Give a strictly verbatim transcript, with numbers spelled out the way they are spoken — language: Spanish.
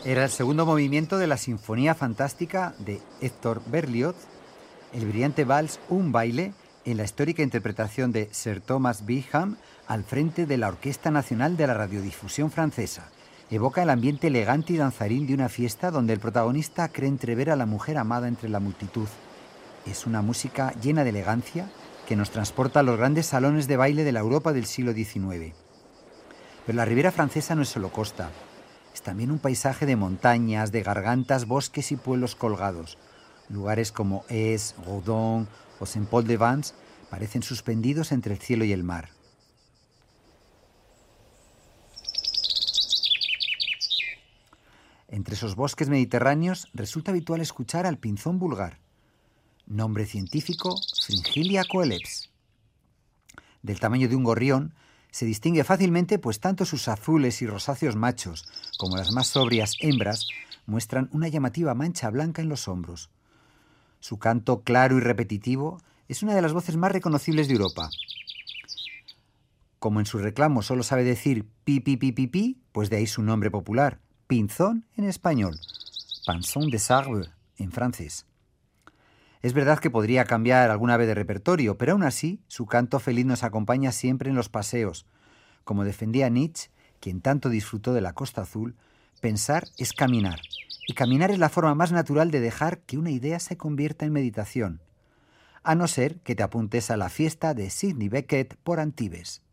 Era el segundo movimiento de la Sinfonía Fantástica de Héctor Berlioz, el brillante vals Un baile, en la histórica interpretación de Sir Thomas Beecham al frente de la Orquesta Nacional de la Radiodifusión Francesa. Evoca el ambiente elegante y danzarín de una fiesta donde el protagonista cree entrever a la mujer amada entre la multitud. Es una música llena de elegancia que nos transporta a los grandes salones de baile de la Europa del siglo diecinueve. Pero la Ribera Francesa no es solo costa. Es también un paisaje de montañas, de gargantas, bosques y pueblos colgados. Lugares como Es, Redon o Saint-Paul-de-Vence parecen suspendidos entre el cielo y el mar. Entre esos bosques mediterráneos resulta habitual escuchar al pinzón vulgar. Nombre científico, Fringilia coeleps. Del tamaño de un gorrión, se distingue fácilmente pues tanto sus azules y rosáceos machos como las más sobrias hembras muestran una llamativa mancha blanca en los hombros. Su canto claro y repetitivo es una de las voces más reconocibles de Europa. Como en su reclamo solo sabe decir pi pi pi pi pi, pues de ahí su nombre popular, pinzón en español, pinson des arbres en francés. Es verdad que podría cambiar alguna vez de repertorio, pero aún así su canto feliz nos acompaña siempre en los paseos. Como defendía Nietzsche, quien tanto disfrutó de la Costa Azul, pensar es caminar, y caminar es la forma más natural de dejar que una idea se convierta en meditación, a no ser que te apuntes a la fiesta de Sidney Beckett por Antibes.